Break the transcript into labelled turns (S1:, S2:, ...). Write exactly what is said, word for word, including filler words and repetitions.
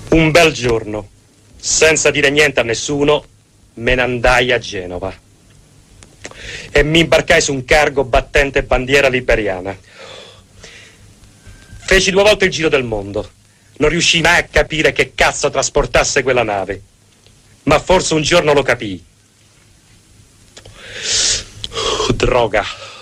S1: Un bel giorno, senza dire niente a nessuno, me ne andai a Genova e mi imbarcai su un cargo battente bandiera liberiana. Feci due volte il giro del mondo. Non riuscii mai a capire che cazzo trasportasse quella nave, ma forse un giorno lo capii. Droga.